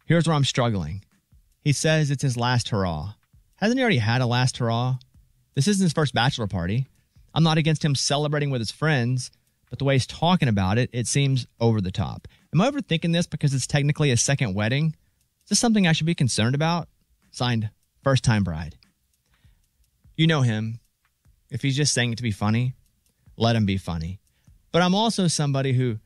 Here's where I'm struggling. He says it's his last hurrah. Hasn't he already had a last hurrah? This isn't his first bachelor party. I'm not against him celebrating with his friends, but the way he's talking about it, it seems over the top. Am I overthinking this because it's technically a second wedding? Is this something I should be concerned about? Signed, First Time Bride. You know him. If he's just saying it to be funny, let him be funny. But I'm also somebody who,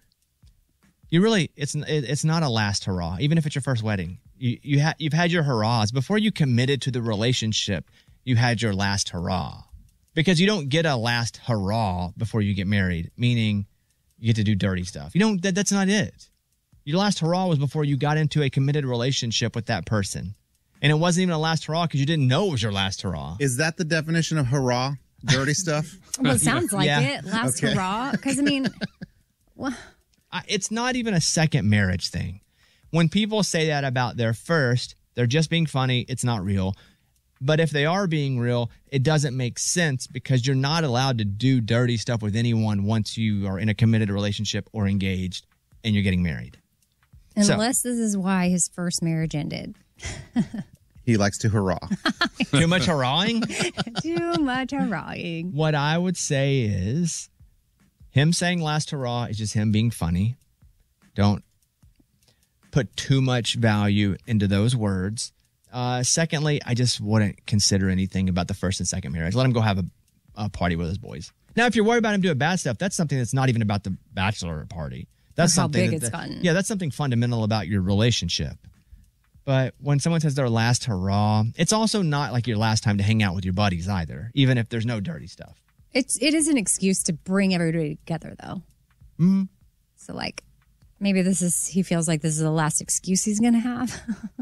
it's not a last hurrah, even if it's your first wedding. You've had your hurrahs. Before you committed to the relationship, you had your last hurrah. Because you don't get a last hurrah before you get married, meaning you get to do dirty stuff. That's not it. Your last hurrah was before you got into a committed relationship with that person. And it wasn't even a last hurrah because you didn't know it was your last hurrah. Is that the definition of hurrah? Dirty stuff? Well, it sounds like it. Last hurrah. Because, I mean, well. It's not even a second marriage thing. When people say that about their first, they're just being funny. It's not real. But if they are being real, it doesn't make sense because you're not allowed to do dirty stuff with anyone once you are in a committed relationship or engaged and you're getting married. Unless this is why his first marriage ended. He likes to hurrah. Too much hurrahing? Too much hurrahing. What I would say is him saying last hurrah is just him being funny. Don't put too much value into those words. Secondly, I just wouldn't consider anything about the first and second marriage. Let him go have a party with his boys. Now, if you're worried about him doing bad stuff, that's something that's not even about the bachelor party. That's how something big it's gotten. Yeah, that's something fundamental about your relationship. But when someone says their last hurrah, it's also not like your last time to hang out with your buddies either, even if there's no dirty stuff. It is an excuse to bring everybody together, though. Mm-hmm. So, like, maybe he feels like this is the last excuse he's going to have.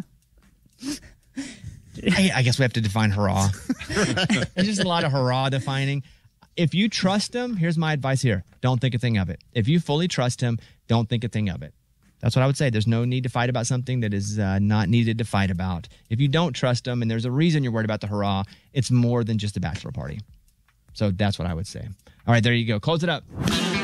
I guess we have to define hurrah. There's just a lot of hurrah defining. If you trust him, here's my advice here. Don't think a thing of it. If you fully trust him, don't think a thing of it. That's what I would say. There's no need to fight about something that is not needed to fight about. If you don't trust him and there's a reason you're worried about the hurrah, it's more than just a bachelor party. So that's what I would say. All right, there you go. Close it up.